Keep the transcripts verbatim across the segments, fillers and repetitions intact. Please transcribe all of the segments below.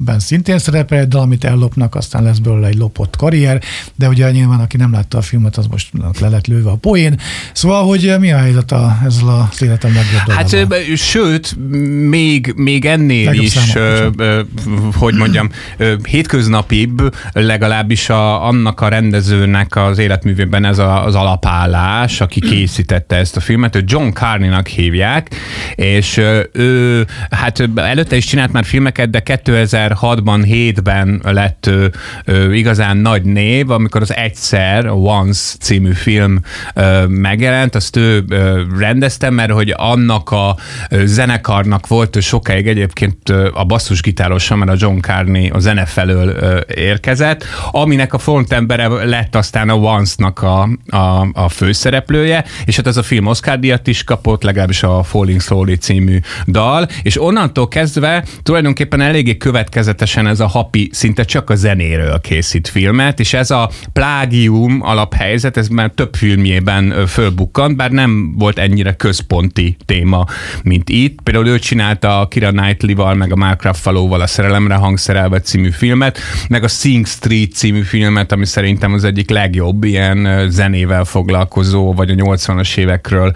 filmben szintén szerepel egy dal, amit ellopnak, aztán lesz belőle egy lopott karrier, de ugye nyilván, aki nem látta a filmet, az most le lett lőve a poén. Szóval, hogy mi a helyzet a, ezzel a életem legjobb dalával? Hát sőt, még, még ennél legjobb is, számok, ö, hogy mondjam, ö, hétköznapibb, legalábbis a, annak a rendezőnek az életművében ez a, az alapállás, aki készítette ezt a filmet, ő John Carney-nak hívják, és ő, hát előtte is csinált már filmeket, de kétezer-hatban, hétben lett ő, ő, igazán nagy név, amikor az Egyszer, Once című film ö, megjelent, azt ő ö, rendezte, mert hogy annak a ö, zenekarnak volt ő sokáig egyébként ö, a basszusgitárosa, mert a John Carney a zene felől ö, érkezett, aminek a frontembere lett aztán a Once-nak a, a, a főszereplője, és hát ez a film Oscar-díjat is kapott, legalábbis a Falling Slowly című dal, és onnantól kezdve tulajdonképpen eléggé következetesen ez a Happy szinte csak a zenéről készít filmet, és ez a plágium alaphelyzet, ez már több filmjében fölbukkant, bár nem volt ennyire központi téma, mint itt. Például ő csinálta a Keira Knightley-val, meg a Mark Ruffalo-val a Szerelemre hangszerelve című filmet, meg a Sing Street című filmet, ami szerintem az egyik legjobb ilyen zenével foglalkozó, vagy a nyolcvanas évekről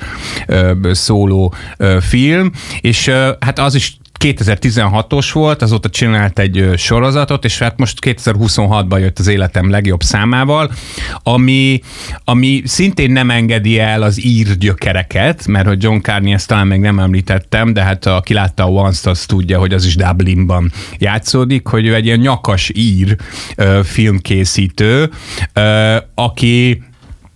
szóló film, és hát az is kétezer-tizenhatos volt, azóta csinált egy sorozatot, és hát most kétezer-huszonhatban jött az életem legjobb számával, ami, ami szintén nem engedi el az ír gyökereket, mert hogy John Carney, ezt talán még nem említettem, de hát aki látta a Once-t, az tudja, hogy az is Dublinban játszódik, hogy ő egy ilyen nyakas ír ö, filmkészítő, ö, aki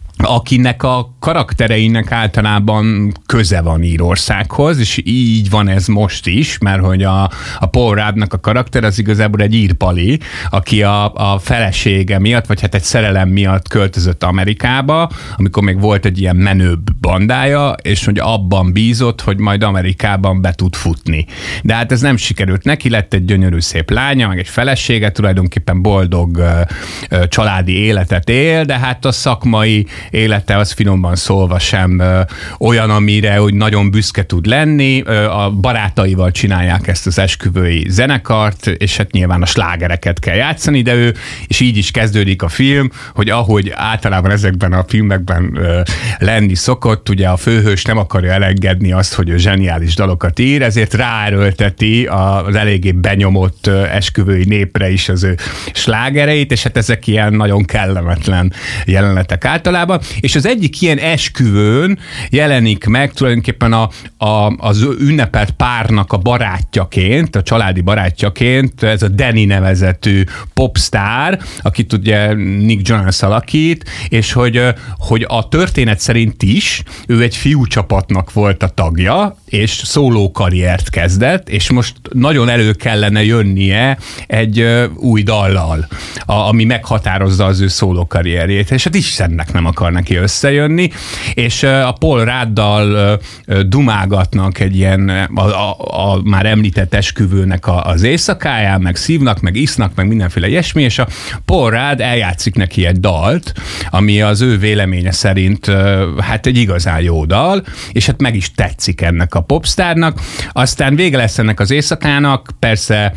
akinek a karaktereinek általában köze van Írországhoz, és így van ez most is, mert hogy a, a Paul Ruddnak a karakter az igazából egy írpali, aki a, a felesége miatt, vagy hát egy szerelem miatt költözött Amerikába, amikor még volt egy ilyen menőbb bandája, és hogy abban bízott, hogy majd Amerikában be tud futni. De hát ez nem sikerült neki, lett egy gyönyörű szép lánya, meg egy felesége, tulajdonképpen boldog ö, ö, családi életet él, de hát a szakmai élete az finoman szólva sem ö, olyan, amire hogy nagyon büszke tud lenni. Ö, a barátaival csinálják ezt az esküvői zenekart, és hát nyilván a slágereket kell játszani, de ő, és így is kezdődik a film, hogy ahogy általában ezekben a filmekben ö, lenni szokott, ugye a főhős nem akarja elengedni azt, hogy ő zseniális dalokat ír, ezért ráerőlteti az eléggé benyomott ö, esküvői népre is az ő slágereit, és hát ezek ilyen nagyon kellemetlen jelenetek általában. És az egyik ilyen esküvőn jelenik meg tulajdonképpen a, a, az ünnepelt párnak a barátjaként, a családi barátjaként, ez a Danny nevezetű popstar, akit ugye Nick Jonas alakít, és hogy, hogy a történet szerint is ő egy fiúcsapatnak volt a tagja, és szóló karriert kezdett, és most nagyon elő kellene jönnie egy új dallal, a, ami meghatározza az ő szóló karrierjét, és hát Istennek nem akar neki összejönni, és a Paul Ruddal dumágatnak egy ilyen a, a, a már említett esküvőnek a, az éjszakáján, meg szívnak, meg isznak, meg mindenféle ilyesmi, és a Paul Rudd eljátszik neki egy dalt, ami az ő véleménye szerint hát egy igazán jó dal, és hát meg is tetszik ennek a popstárnak. Aztán vége lesz ennek az éjszakának, persze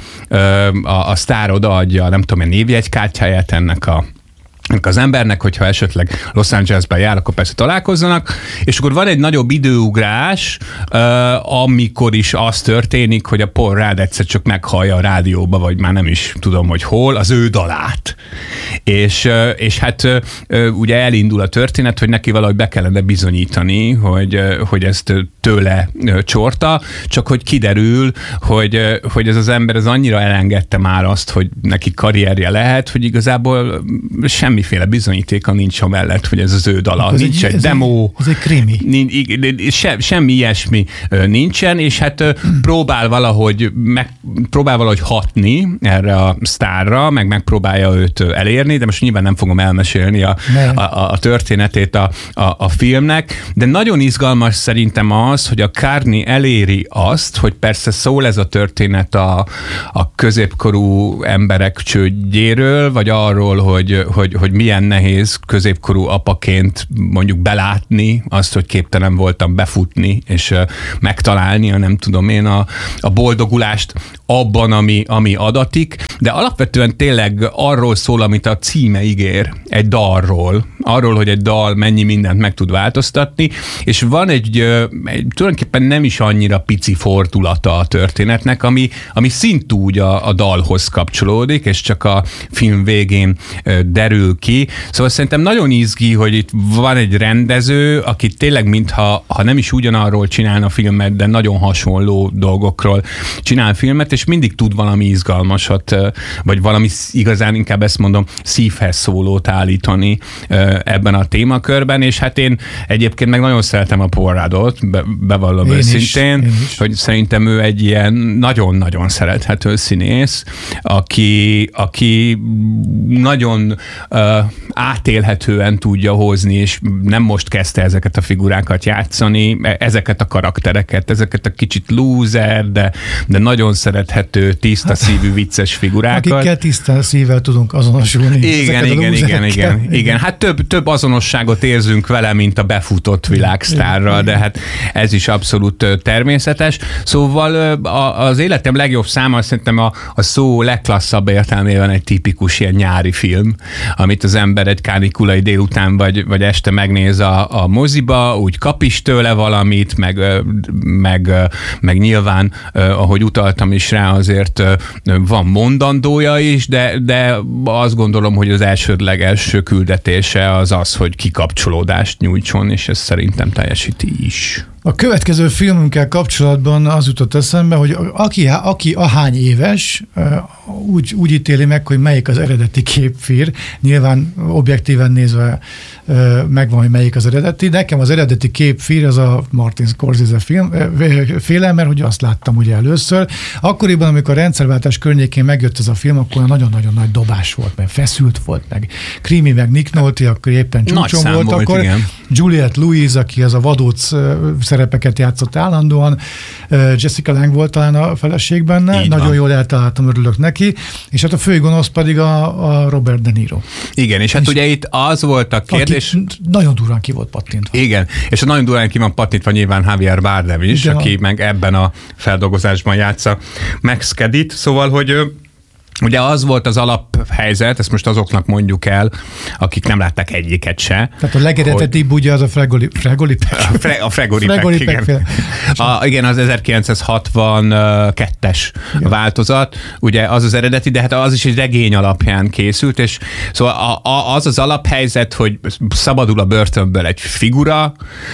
a, a sztár odaadja, nem tudom, egy névjegykártyáját ennek a az embernek, hogyha esetleg Los Angelesben jár, akkor persze találkozzanak, és akkor van egy nagyobb időugrás, uh, amikor is az történik, hogy a Paul Rudd egyszer csak meghallja a rádióba, vagy már nem is tudom, hogy hol, az ő dalát. És, uh, és hát uh, ugye elindul a történet, hogy neki valahogy be kellene bizonyítani, hogy, uh, hogy ezt tőle uh, csorta, csak hogy kiderül, hogy, uh, hogy ez az ember az annyira elengedte már azt, hogy neki karrierje lehet, hogy igazából semmi semmiféle bizonyítéka nincs amellett, hogy ez az ő dala. Ez nincs egy, egy demo. Ez egy krimi. Nincs, se, semmi ilyesmi nincsen, és hát próbál valahogy, meg, próbál valahogy hatni erre a sztárra, meg megpróbálja őt elérni, érni, de most nyilván nem fogom elmesélni a, a, a történetét a, a, a filmnek, de nagyon izgalmas szerintem az, hogy a Carney eléri azt, hogy persze szól ez a történet a, a középkorú emberek csődjéről, vagy arról, hogy, hogy, hogy milyen nehéz középkorú apaként mondjuk belátni azt, hogy képtelen voltam befutni, és megtalálni, a nem tudom én, a, a boldogulást abban, ami, ami adatik, de alapvetően tényleg arról szól, amit a címe ígér, egy dalról, arról, hogy egy dal mennyi mindent meg tud változtatni, és van egy, egy tulajdonképpen nem is annyira pici fordulata a történetnek, ami, ami szintúgy a, a dalhoz kapcsolódik, és csak a film végén derül ki. Szóval szerintem nagyon izgi, hogy itt van egy rendező, aki tényleg mintha ha nem is ugyanarról csinálna filmet, de nagyon hasonló dolgokról csinál filmet, és mindig tud valami izgalmasat, vagy valami igazán inkább ezt mondom, szívhez szólót állítani ebben a témakörben, és hát én egyébként meg nagyon szeretem a Paul Ruddot, be, bevallom én őszintén, is, hogy szerintem ő egy ilyen nagyon-nagyon szerethető színész, aki, aki nagyon uh, átélhetően tudja hozni, és nem most kezdte ezeket a figurákat játszani, ezeket a karaktereket, ezeket a kicsit loser, de, de nagyon szerethető, tiszta szívű, vicces figurákat. Akikkel tiszta szívvel tudunk azonosulni. Igen, igen, igen, igen, igen. Hát több, több azonosságot érzünk vele, mint a befutott világsztárral, de hát ez is abszolút természetes. Szóval az életem legjobb száma szerintem a, a szó legklasszabb értelmében egy tipikus ilyen nyári film, amit az ember egy kánikulai délután vagy, vagy este megnéz a, a moziba, úgy kap is tőle valamit, meg, meg, meg nyilván, ahogy utaltam is rá, azért van mondandója is, de, de azt gondolom, hogy az elsődleges küldetése az az, hogy kikapcsolódást nyújtson, és ezt szerintem teljesíti is. A következő filmünkkel kapcsolatban az jutott eszembe, hogy aki, aki ahány éves, úgy, úgy ítéli meg, hogy melyik az eredeti képfír. Nyilván objektíven nézve megvan, hogy melyik az eredeti. Nekem az eredeti képfír az a Martin Scorsese film, féle, mert hogy azt láttam ugye először. Akkoriban, amikor a rendszerváltás környékén megjött ez a film, akkor nagyon-nagyon nagy dobás volt, meg feszült volt, meg Creamy, meg Nick Nolte, akkor éppen csúcson volt, volt. Akkor igen. Juliette Lewis, aki az a vadóc szerepeket játszott állandóan, Jessica Lange volt talán a feleség benne, így nagyon van. Jól eltaláltam, örülök neki, és hát a főgonosz pedig a, a Robert De Niro. Igen, és hát és ugye itt az volt a kérdés... Nagyon durán ki volt pattintva. Igen, és nagyon durán ki van pattintva nyilván Javier Bardem is, igen, aki a... meg ebben a feldolgozásban játsza Max Kedit, szóval, hogy ugye az volt az alaphelyzet, ezt most azoknak mondjuk el, akik nem látták egyiket se. Tehát a legeredetibb hogy... ugye az a Fregoli, Fregoli Pack. A, fre, a Fregoli Pack, igen. A, igen, az ezerkilencszázhatvankettes igen. változat, ugye az az eredeti, de hát az is egy regény alapján készült, és szóval a, a, az az alaphelyzet, hogy szabadul a börtönből egy figura,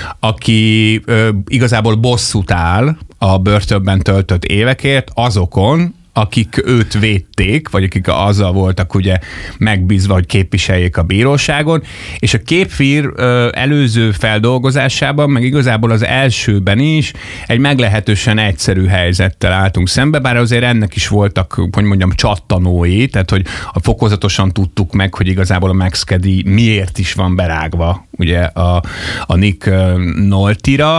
aki ö, igazából bosszút áll a börtönben töltött évekért azokon, akik őt védték, vagy akik azzal voltak ugye megbízva, hogy képviseljék a bíróságon, és a képfír ö, előző feldolgozásában, meg igazából az elsőben is egy meglehetősen egyszerű helyzettel álltunk szembe, bár azért ennek is voltak, hogy mondjam, csattanói, tehát hogy fokozatosan tudtuk meg, hogy igazából a Max Cady miért is van berágva ugye a, a Nick Nolte-ra.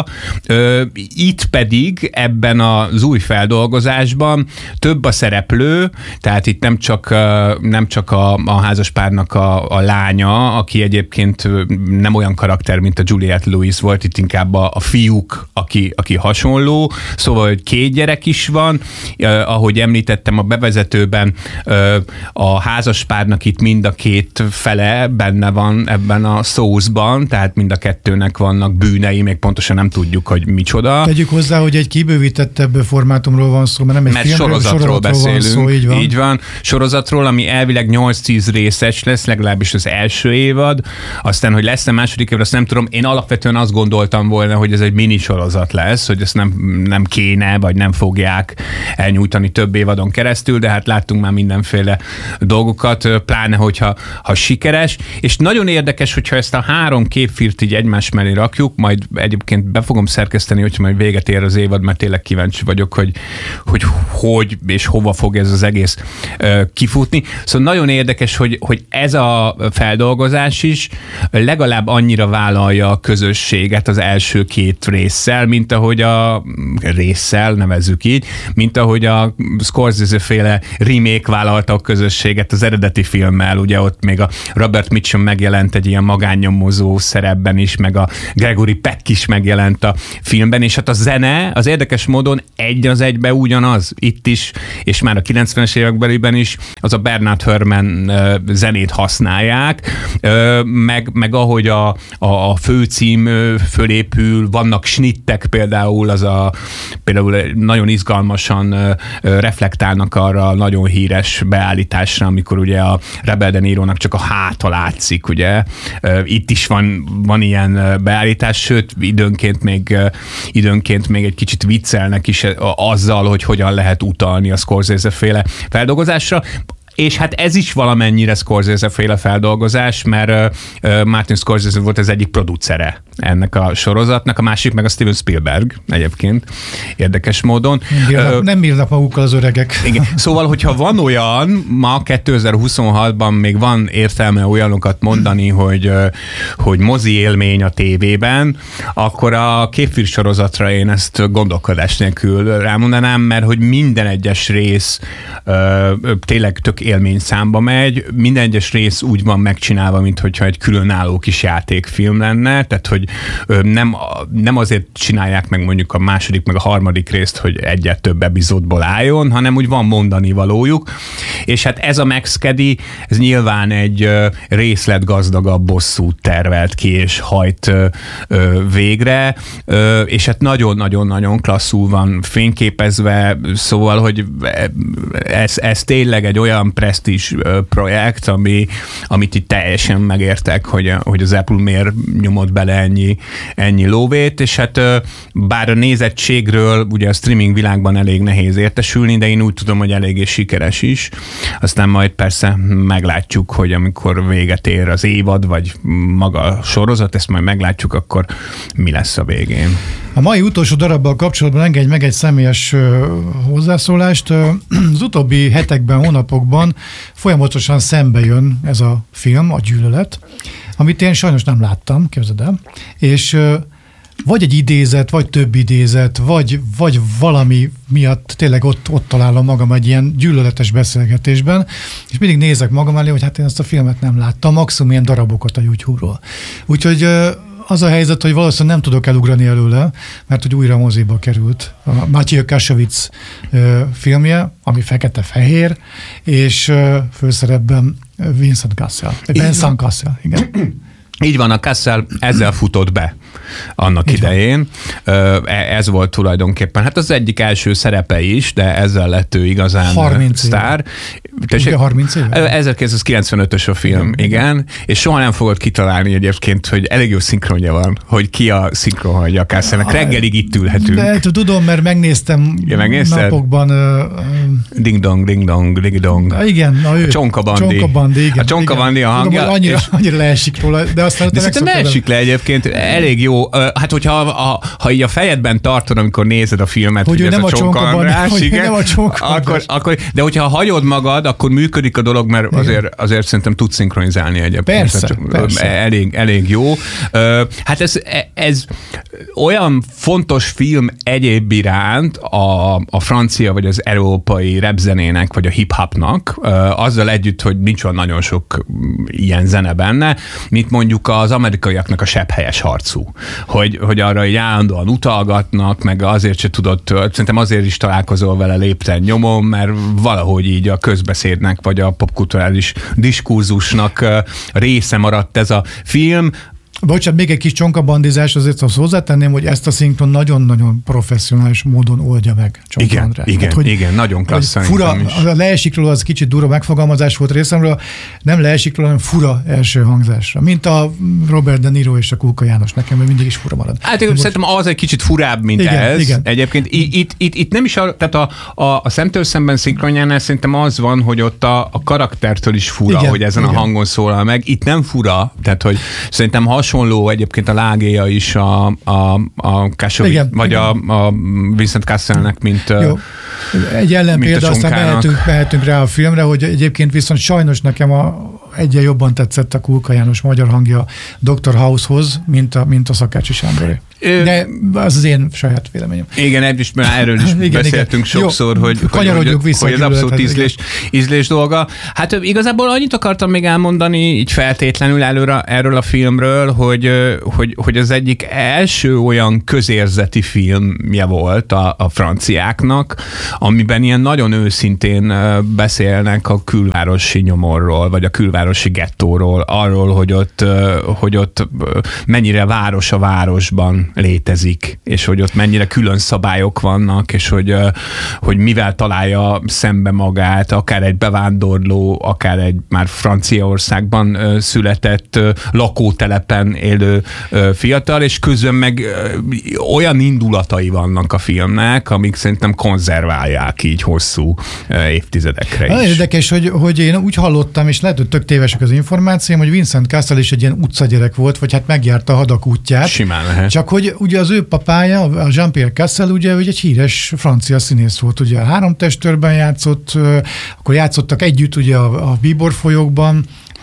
Itt pedig ebben az új feldolgozásban több a szereplő, tehát itt nem csak, nem csak a, a házaspárnak a, a lánya, aki egyébként nem olyan karakter, mint a Juliette Lewis volt, itt inkább a, a fiúk, aki, aki hasonló, szóval hogy két gyerek is van, eh, ahogy említettem a bevezetőben, eh, a házaspárnak itt mind a két fele benne van ebben a szószban, tehát mind a kettőnek vannak bűnei, még pontosan nem tudjuk, hogy micsoda. Tegyük hozzá, hogy egy kibővítettebb formátumról van szó, mert nem egy mert filmről, sorozatról beszélünk, szó, így, van. így van. Sorozatról, ami elvileg nyolc-tíz részes lesz, legalábbis az első évad, aztán, hogy lesz a második évad, azt nem tudom, én alapvetően azt gondoltam volna, hogy ez egy mini sorozat lesz, hogy ezt nem, nem kéne, vagy nem fogják elnyújtani több évadon keresztül, de hát láttunk már mindenféle dolgokat, pláne, hogyha ha sikeres, és nagyon érdekes, hogyha ezt a három képfírt így egymás mellé rakjuk, majd egyébként be fogom szerkeszteni, hogyha majd véget ér az évad, mert tényleg kíváncsi vagyok, hogy hogy, hogy és hova fog ez az egész ö, kifutni. Szóval nagyon érdekes, hogy, hogy ez a feldolgozás is legalább annyira vállalja a közösséget az első két résszel, mint ahogy a résszel, nevezzük így, mint ahogy a Scorsese-féle remake vállalta a közösséget az eredeti filmmel, ugye ott még a Robert Mitchum megjelent egy ilyen magánnyomozó szerepben is, meg a Gregory Peck is megjelent a filmben, és hát a zene az érdekes módon egy az egybe ugyanaz itt is, és már a kilencvenes években is az a Bernard Herrmann zenét használják, meg, meg ahogy a, a, a főcím fölépül, vannak snittek például, az a például nagyon izgalmasan reflektálnak arra a nagyon híres beállításra, amikor ugye a Robert De Nirónak csak a háta látszik, ugye. Itt is van, van ilyen beállítás, sőt, időnként még, időnként még egy kicsit viccelnek is azzal, hogy hogyan lehet utalni a Scorsese-féle feldolgozásra. És hát ez is valamennyire Scorsese-féle feldolgozás, mert uh, Martin Scorsese volt az egyik producere ennek a sorozatnak, a másik meg a Steven Spielberg egyébként, érdekes módon. Nem bírnak, uh, nem bírnak magukkal az öregek. Igen. Szóval, hogyha van olyan, ma kétezer-huszonhatban még van értelme olyanokat mondani, hogy, hogy mozi élmény a tévében, akkor a Képfilm sorozatra én ezt gondolkodás nélkül rámondanám, mert hogy minden egyes rész uh, tényleg tök élmény számba megy, minden egyes rész úgy van megcsinálva, mintha egy különálló kis játékfilm lenne, tehát hogy nem, nem azért csinálják meg mondjuk a második meg a harmadik részt, hogy egyet több epizódból álljon, hanem úgy van mondani valójuk, és hát ez a Max Cady, ez nyilván egy részletgazdagabb bosszút tervelt ki, és hajt végre, és hát nagyon-nagyon-nagyon klasszul van fényképezve, szóval, hogy ez, ez tényleg egy olyan presztízs projekt, ami, amit itt teljesen megértek, hogy, hogy az Apple miért nyomott bele ennyi, ennyi lóvét, és hát bár a nézettségről ugye a streaming világban elég nehéz értesülni, de én úgy tudom, hogy eléggé sikeres is. Aztán majd persze meglátjuk, hogy amikor véget ér az évad, vagy maga a sorozat, ezt majd meglátjuk, akkor mi lesz a végén. A mai utolsó darabbal kapcsolatban engedj meg egy személyes hozzászólást. Az utóbbi hetekben, hónapokban folyamatosan szembe jön ez a film, a Gyűlölet, amit én sajnos nem láttam, képzeld el, és vagy egy idézet, vagy több idézet, vagy, vagy valami miatt tényleg ott, ott találom magam egy ilyen gyűlöletes beszélgetésben, és mindig nézek magam elé, hogy hát én ezt a filmet nem láttam, maximum ilyen darabokat a YouTube-ról. Úgyhogy az a helyzet, hogy valószínűleg nem tudok elugrani előle, mert hogy újra moziba került a Matthew Kassovitz filmje, ami fekete-fehér, és főszerepben Vincent Cassel. Vincent Cassel, igen. Így van, a Cassel ezzel futott be annak így idején. Van. Ez volt tulajdonképpen, hát az egyik első szerepe is, de ezzel lett ő igazán sztár. Igen, harminc éve? ezerkilencszázkilencvenötös a film, igen. igen. És soha nem fogod kitalálni egyébként, hogy elég jó szinkronja van, hogy ki a szinkronja a Casselnek. Reggelig itt ülhetünk. De tudom, mert megnéztem ja, napokban. Uh, ding dong, ding dong, ding dong. Igen, na ő. A Csonka Bandi. Csonka Bandi, igen. A Csonka Bandi a hangja. Tudom, annyira, és... annyira leesik róla, de aztán de szerintem leesik le egyébként, elég jó. Hát, hogyha ha, ha így a fejedben tartod, amikor nézed a filmet, hogy, hogy ez a Csonka András, igen, nem a Csonka akkor, akkor, de hogyha hagyod magad, akkor működik a dolog, mert azért, azért szerintem tudsz szinkronizálni egyébként. Persze, persze. Elég, elég jó. Hát ez, ez olyan fontos film egyéb iránt a, a francia vagy az európai rapzenének, vagy a hip-hopnak, azzal együtt, hogy nincs olyan nagyon sok ilyen zene benne, mint mondjuk az amerikaiaknak a sebhelyes harcú. Hogy, hogy arra így állandóan utalgatnak, meg azért se tudott, szerintem azért is találkozol vele lépten nyomon, mert valahogy így a közbeszédnek, vagy a popkulturális diskurzusnak része maradt ez a film. Bocsánat, még egy kis csonkabandizás, azért azt hozzátenném, hogy ezt a szinkron nagyon-nagyon professzionális módon oldja meg Csonka igen, András. Igen, hát, hogy, igen, nagyon klassz fura, a leesik róla az kicsit durva megfogalmazás volt részemről, nem leesik róla, hanem fura első hangzásra. Mint a Robert De Niro és a Kulka János, nekem mindig is fura marad. Hát én szerintem az egy kicsit furább, mint igen, ez. Igen. Egyébként itt, itt, itt nem is, a, tehát a, a, a Szemtől szemben szinkronjánál szerintem az van, hogy ott a, a karaktertől is fura, igen, hogy ezen igen. a hangon szólal meg. Itt nem fura, tehát hogy szerintem has hasonló egyébként a lágéja is a, a, a Kassovitz, igen, vagy igen. A, a Vincent Casselnek, mint Jó. Egy ellenpélda, aztán mehetünk, mehetünk rá a filmre, hogy egyébként viszont sajnos nekem a egyen jobban tetszett a Kulka János magyar hangja doktor House-hoz, mint a, mint a Szakácsi Sándoré. De az az én saját véleményem. Igen, és már erről is igen, beszéltünk igen. sokszor, Jó, hogy, hogy, hogy, hogy az abszolút ízlés, ízlés dolga. Hát igazából annyit akartam még elmondani, így feltétlenül előre erről a filmről, hogy, hogy, hogy az egyik első olyan közérzeti filmje volt a, a franciáknak, amiben ilyen nagyon őszintén beszélnek a külvárosi nyomorról, vagy a külvárosi gettóról, arról, hogy ott, hogy ott mennyire város a városban létezik, és hogy ott mennyire külön szabályok vannak, és hogy, hogy mivel találja szembe magát, akár egy bevándorló, akár egy már Franciaországban született lakótelepen élő fiatal, és közben meg olyan indulatai vannak a filmnek, amik szerintem konzerválják így hosszú évtizedekre is. Érdekes, hogy, hogy én úgy hallottam, és lehet, hogy tök tévesek az információm, hogy Vincent Cassel is egy ilyen utcagyerek volt, vagy hát megjárta a hadak útját. Simán lehet. Csak hogy ugye az ő papája, a Jean-Pierre Cassel, ugye, ugye egy híres francia színész volt, ugye a Három testőrben játszott, akkor játszottak együtt ugye a, a Bíbor folyókban,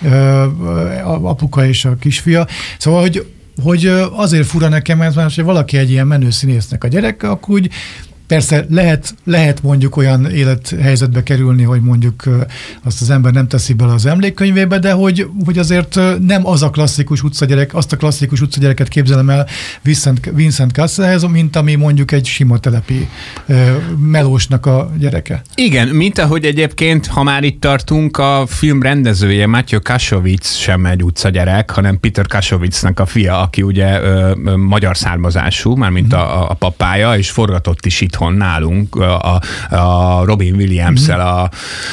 a apuka és a kisfia. Szóval, hogy, hogy azért fura nekem ez, mert ha valaki egy ilyen menő színésznek a gyerek, akkor úgy persze lehet, lehet mondjuk olyan élethelyzetbe kerülni, hogy mondjuk azt az ember nem teszi bele az emlékkönyvébe, de hogy, hogy azért nem az a klasszikus utcagyerek, azt a klasszikus utcagyereket képzelem el Vincent, Vincent Casselhez, mint ami mondjuk egy sima telepi melósnak a gyereke. Igen, mint ahogy egyébként, ha már itt tartunk, a film rendezője, Matthew Kassovitz sem egy utcagyerek, hanem Peter Kassovitznek a fia, aki ugye ö, ö, magyar származású, mármint mm. a, a papája, és forgatott is itthon nálunk a, a Robin Williams-el a,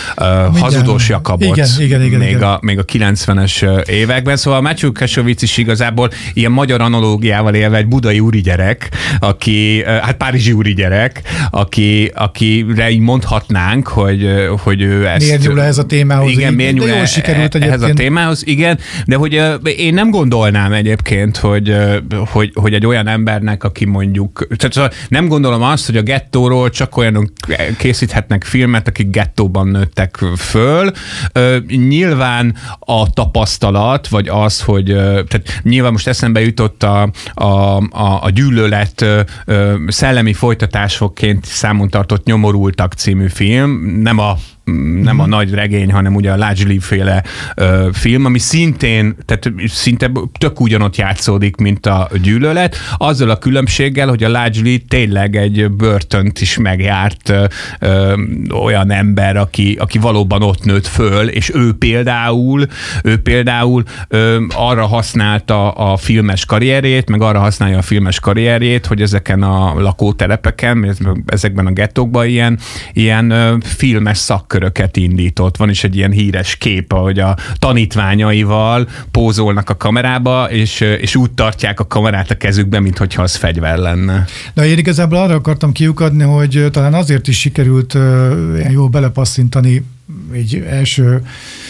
a Hazudós Jakabot igen, igen, igen, még, igen. A, még a kilencvenes években. Szóval Matthew Kassovitz is igazából ilyen magyar analógiával élve egy budai úri gyerek, aki, hát párizsi úri gyerek, aki, akire így mondhatnánk, hogy, hogy ő ezt... Miért nyúl ez a témához? Igen, miért nyúl jól sikerült ehhez a témához, igen, de hogy én nem gondolnám egyébként, hogy, hogy, hogy egy olyan embernek, aki mondjuk, tehát nem gondolom azt, hogy a gettóról csak olyanok készíthetnek filmet, akik gettóban nőttek föl. Ö, nyilván a tapasztalat, vagy az, hogy tehát nyilván most eszembe jutott a, a, a, a gyűlölet ö, szellemi folytatásokként számon tartott Nyomorultak című film, nem a nem a nagy regény, hanem ugye a Lajli-féle ö, film, ami szintén, tehát szinte tök ugyanott játszódik, mint a gyűlölet, azzal a különbséggel, hogy a Lajli tényleg egy börtönt is megjárt ö, ö, olyan ember, aki, aki valóban ott nőtt föl, és ő például, ő például ö, arra használta a filmes karrierjét, meg arra használja a filmes karrierjét, hogy ezeken a lakótelepeken, ezekben a gettókban ilyen, ilyen ö, filmes szakköröket indított. Van is egy ilyen híres kép, ahogy a tanítványaival pózolnak a kamerába, és, és úgy tartják a kamerát a kezükbe, minthogyha az fegyver lenne. De én igazából arra akartam kiukadni, hogy talán azért is sikerült uh, jól belepasszintani egy első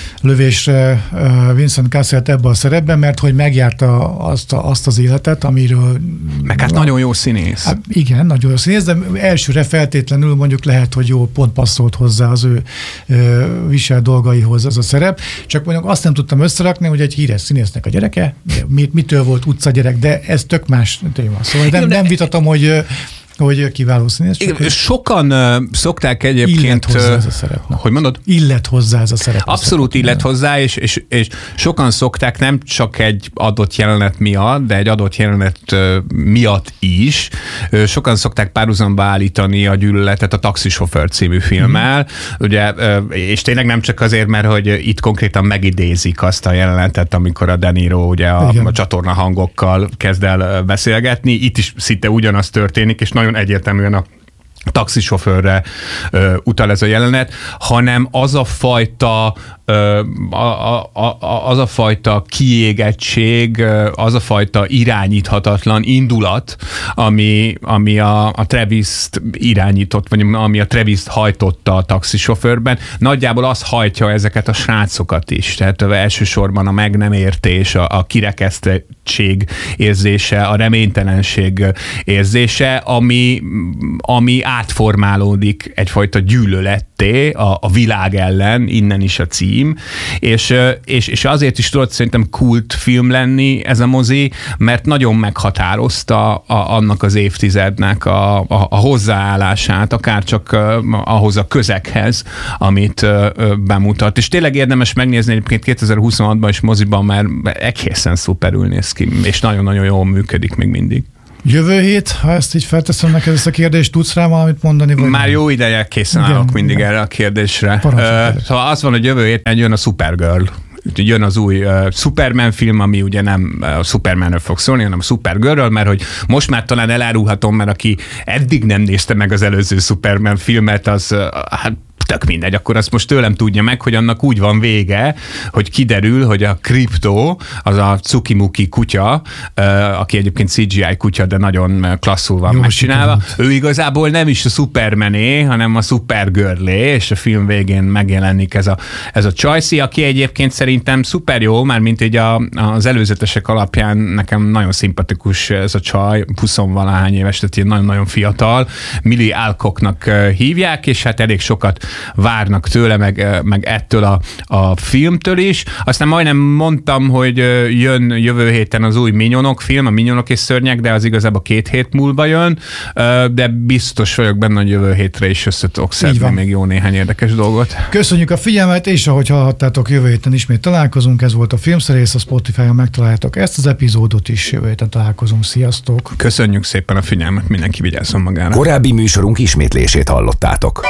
lövésre Vincent Casselt ebbe a szerepben, mert hogy megjárta azt, a, azt az életet, amiről... Meg hát nagyon jó színész. Hát igen, nagyon jó színész, de elsőre feltétlenül mondjuk lehet, hogy jó pont passzolt hozzá az ő ö, visel dolgaihoz az a szerep. Csak mondjuk azt nem tudtam összerakni, hogy egy híres színésznek a gyereke, mit, mitől volt utcagyerek, de ez tök más téma. Szóval nem, nem vitatom, hogy hogy kiváló színész. Igen, sokan uh, szokták egyébként... Illet hozzá ez a szerep. Hogy mondod? Illet hozzá ez a szerep. Abszolút illet hozzá, és, és, és sokan szokták nem csak egy adott jelenet miatt, de egy adott jelenet uh, miatt is. Uh, sokan szokták párhuzamba állítani a Gyűlöletet a Taxisofőr című filmmel. Mm. Ugye, uh, és tényleg nem csak azért, mert hogy itt konkrétan megidézik azt a jelenetet, amikor a De Niro ugye a, a csatorna hangokkal kezd el beszélgetni. Itt is szinte ugyanaz történik, és nagyon egyértelműen a taxisofőrre ö, utal ez a jelenet, hanem az a fajta ö, a, a, a, az a fajta kiégettség, az a fajta irányíthatatlan indulat, ami, ami a, a Travis-t irányított, vagy ami a Travis-t hajtotta a taxisofőrben, nagyjából az hajtja ezeket a srácokat is. Tehát elsősorban a meg nem értés, a, a kirekesztettség érzése, a reménytelenség érzése, ami, ami átformálódik egyfajta gyűlöletté a, a világ ellen, innen is a cím, és, és, és azért is tudott szerintem kultfilm lenni ez a mozi, mert nagyon meghatározta a, annak az évtizednek a, a, a hozzáállását, akár csak ahhoz a közeghez, amit bemutat. És tényleg érdemes megnézni egyébként kétezer-huszonhatban is moziban, mert egészen szuperül néz ki, és nagyon-nagyon jól működik még mindig. Jövő hét, ha ezt így felteszem neked ezt a kérdést, tudsz rá valamit mondani? Vagy Már jó ideje készen igen, állok mindig igen. erre a kérdésre. Uh, szóval az van, hogy jövő héten jön a Supergirl. Jön az új uh, Superman film, ami ugye nem a Supermanről fog szólni, hanem a Supergirlről, mert hogy most már talán elárulhatom, mert aki eddig nem nézte meg az előző Superman filmet, az uh, hát tök mindegy, akkor azt most tőlem tudja meg, hogy annak úgy van vége, hogy kiderül, hogy a Krypto, az a cukimuki kutya, aki egyébként cé gé í kutya, de nagyon klasszul van jó megcsinálva, sikerült. Ő igazából nem is a Supermané, hanem a Supergirlé, és a film végén megjelenik ez a, ez a Csajci, aki egyébként szerintem szuper jó, már mint így a, az előzetesek alapján nekem nagyon szimpatikus ez a csaj, huszonvalahány éves, tehát ilyen nagyon-nagyon fiatal, Millie Alcocknak hívják, és hát elég sokat várnak tőle, meg, meg ettől a, a filmtől is. Aztán majdnem mondtam, hogy jön jövő héten az új Minyonok film, a Minyonok és szörnyek, de az igazából két hét múlva jön, de biztos vagyok benne, hogy jövő hétre is össze tudok szedni még jó néhány érdekes dolgot. Köszönjük a figyelmet, és ahogy hallhattátok, jövő héten ismét találkozunk, ez volt a Filmszerész, a Spotify-on megtaláljátok ezt az epizódot is, jövő héten találkozunk, sziasztok! Köszönjük szépen a figyelmet, mindenki vigyázzon magára. Korábbi műsorunk ismétlését hallottátok.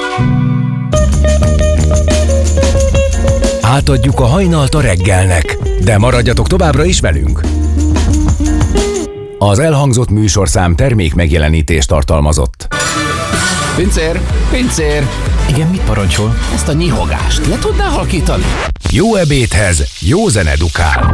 Átadjuk a hajnalt a reggelnek, de maradjatok továbbra is velünk. Az elhangzott műsorszám termék megjelenítést tartalmazott. Pincér, pincér! Igen, mit parancsol? Ezt a nyihogást le tudná halkítani? Jó ebédhez jó zene dukál.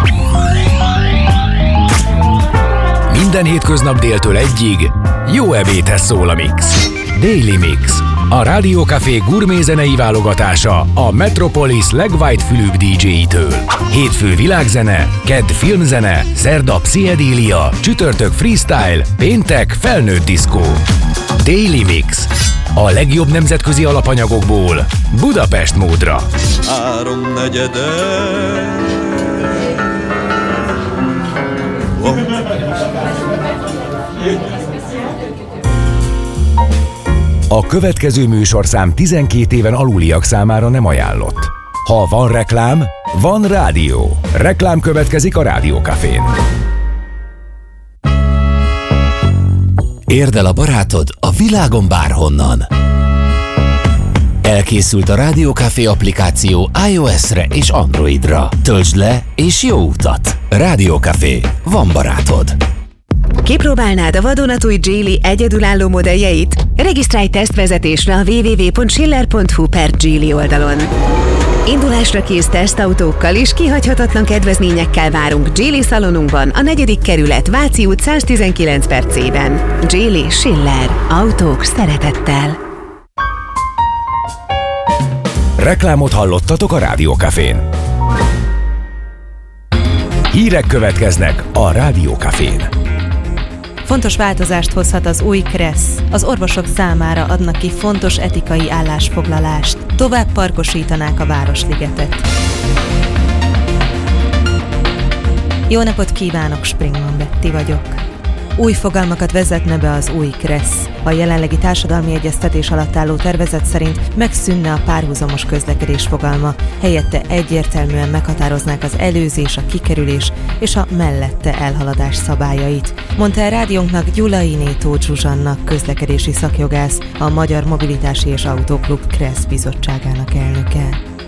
Minden hétköznap déltől egyig jó ebédhez szól a Mix. Daily Mix. A Rádió Café gurmé zenei válogatása a Metropolis legwhite-fülűbb dé dzsé-től. Hétfő világzene, kedd filmzene, szerda pszichedélia, csütörtök freestyle, péntek felnőtt diszkó. Daily Mix. A legjobb nemzetközi alapanyagokból Budapest módra. Három negyede. A következő műsorszám tizenkét éven aluliak számára nem ajánlott. Ha van reklám, van rádió. Reklám következik a Rádió Cafén. Érd el a barátod a világon bárhonnan. Elkészült a Rádió Café applikáció iOS-re és Androidra. Töltsd le és jó utat! Rádió Café. Van barátod. Kipróbálnád a vadonatúj Geely egyedülálló modelljeit? Regisztrálj tesztvezetésre a double-u double-u double-u pont schiller pont hu per Geely oldalon. Indulásra kész tesztautókkal és kihagyhatatlan kedvezményekkel várunk Geely szalonunkban, a negyedik kerület, Váci út száztizenkilenc per C-ben. Geely Schiller. Autók szeretettel. Reklámot hallottatok a Rádió Cafén. Hírek következnek a Rádió Cafén. Fontos változást hozhat az új Kressz. Az orvosok számára adnak ki fontos etikai állásfoglalást. Tovább parkosítanák a Városligetet. Jó napot kívánok, Springman Betty vagyok. Új fogalmakat vezetne be az új Kressz. A jelenlegi társadalmi egyeztetés alatt álló tervezet szerint megszűnne a párhuzamos közlekedés fogalma, helyette egyértelműen meghatároznák az előzés, a kikerülés és a mellette elhaladás szabályait, mondta el rádiónknak Gyulai Nétó Zsuzsannak, közlekedési szakjogász, a Magyar Mobilitási és Autóklub Kressz bizottságának elnöke.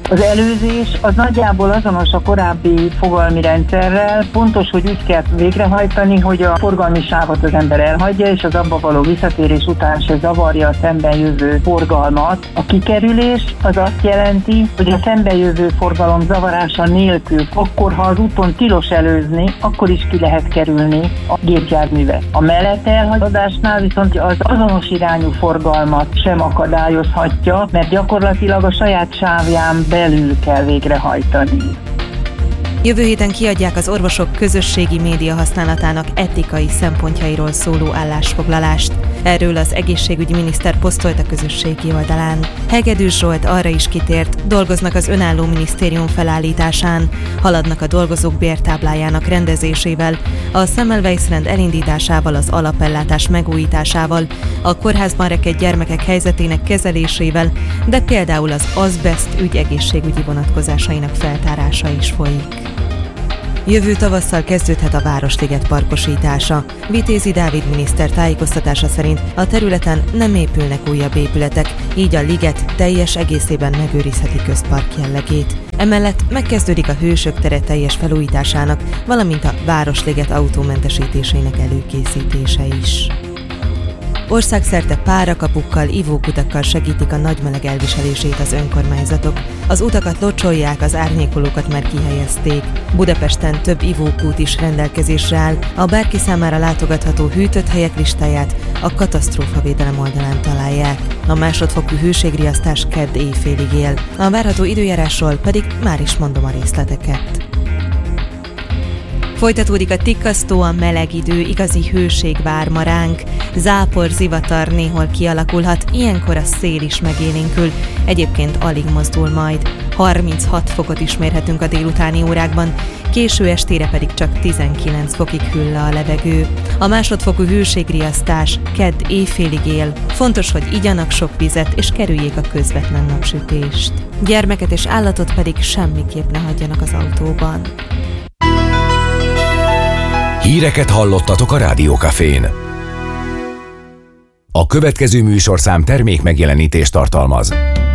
Az előzés az nagyjából azonos a korábbi fogalmi rendszerrel, pontos, hogy úgy kell végrehajtani, hogy a forgalmi sávot az ember elhagyja, és az abba való visszatérés után se zavarja a szemben jövő forgalmat. A kikerülés az azt jelenti, hogy a szemben jövő forgalom zavarása nélkül, akkor, ha az úton tilos előzni, akkor is ki lehet kerülni a gépjárművet. A mellett elhagyadásnál viszont az azonos irányú forgalmat sem akadályozhatja, mert gyakorlatilag a saját sávján belül kell végrehajtani. Jövő héten kiadják az orvosok közösségi média használatának etikai szempontjairól szóló állásfoglalást. Erről az egészségügyi miniszter posztolt a közösségi oldalán. Hegedűs Zsolt arra is kitért, dolgoznak az önálló minisztérium felállításán, haladnak a dolgozók bértáblájának rendezésével, a Semmelweis rend elindításával, az alapellátás megújításával, a kórházban rekedt gyermekek helyzetének kezelésével, de például az azbest ügy egészségügyi vonatkozásainak feltárása is folyik. Jövő tavasszal kezdődhet a Városliget parkosítása. Vitézi Dávid miniszter tájékoztatása szerint a területen nem épülnek újabb épületek, így a liget teljes egészében megőrizheti közpark jellegét. Emellett megkezdődik a Hősök tere teljes felújításának, valamint a Városliget autómentesítésének előkészítése is. Országszerte párakapukkal, ivókutakkal segítik a nagy meleg elviselését az önkormányzatok. Az utakat locsolják, az árnyékolókat már kihelyezték. Budapesten több ivókút is rendelkezésre áll, a bárki számára látogatható hűtött helyek listáját a katasztrófavédelem oldalán találják. A másodfokú hőségriasztás kedd éjfélig él, a várható időjárásról pedig már is mondom a részleteket. Folytatódik a tikkasztóan meleg idő, igazi hőség vár ma ránk. Zápor, zivatar néhol kialakulhat, ilyenkor a szél is megélénkül, egyébként alig mozdul majd. harminchat fokot is mérhetünk a délutáni órákban, késő estére pedig csak tizenkilenc fokig hűl le a levegő. A másodfokú hőségriasztás kedd éjfélig él. Fontos, hogy igyanak sok vizet és kerüljék a közvetlen napsütést. Gyermeket és állatot pedig semmiképp ne hagyjanak az autóban. Híreket hallottatok a Rádió Cafén. A következő műsorszám termék megjelenítést tartalmaz.